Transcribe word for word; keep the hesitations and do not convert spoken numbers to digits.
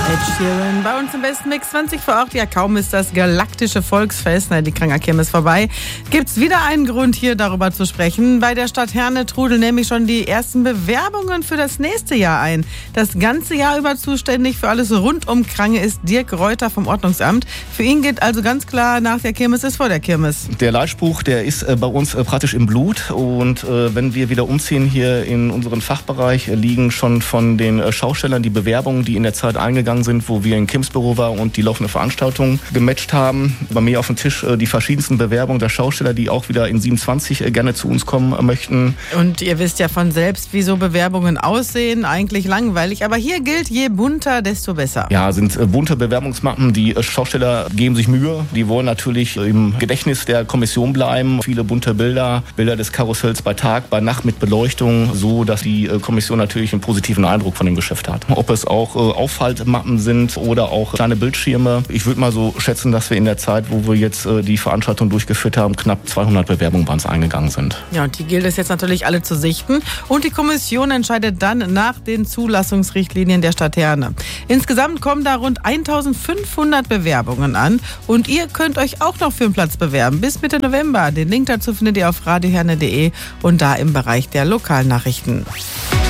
Ed Sheeran bei uns im besten Mix zwanzig vor acht. Ja, kaum ist das galaktische Volksfest, na, die Krangerkirmes vorbei, gibt's wieder einen Grund, hier darüber zu sprechen. Bei der Stadt Herne trudeln nämlich schon die ersten Bewerbungen für das nächste Jahr ein. Das ganze Jahr über zuständig für alles rund um Krange ist Dirk Reuter vom Ordnungsamt. Für ihn geht also ganz klar, nach der Kirmes ist vor der Kirmes. Der Leitspruch, der ist äh, bei uns äh, praktisch im Blut. Und äh, wenn wir wieder umziehen hier in unseren Fachbereich, äh, liegen schon von den äh, Schaustellern die Bewerbungen, die in der Zeit eingegangen sind, wo wir im Kirmesbüro waren und die laufende Veranstaltung gematcht haben. Bei mir auf dem Tisch äh, die verschiedensten Bewerbungen der Schausteller, die auch wieder in siebenundzwanzig äh, gerne zu uns kommen äh, möchten. Und ihr wisst ja von selbst, wie so Bewerbungen aussehen. Eigentlich langweilig, aber hier gilt, je bunter, desto besser. Ja, sind äh, bunte Bewerbungsmappen. Die äh, Schausteller geben sich Mühe. Die wollen natürlich äh, im Gedächtnis der Kommission bleiben. Viele bunte Bilder, Bilder des Karussells bei Tag, bei Nacht mit Beleuchtung, so dass die äh, Kommission natürlich einen positiven Eindruck von dem Geschäft hat. Ob es auch äh, Auffaltmappen sind oder auch kleine Bildschirme. Ich würde mal so schätzen, dass wir in der Zeit, wo wir jetzt äh, die Veranstaltung durchgeführt haben, knapp zweihundert Bewerbungen bei uns eingegangen sind. Ja, und die gilt es jetzt natürlich alle zu sichten. Und die Kommission entscheidet dann nach den Zulassungsrichtlinien der Stadt Herne. Insgesamt kommen da rund eintausendfünfhundert Bewerbungen an. Und ihr könnt euch auch noch für einen Platz bewerben. Bis Mitte November. Den Link dazu findet ihr auf radioherne punkt de und da im Bereich der Lokalnachrichten.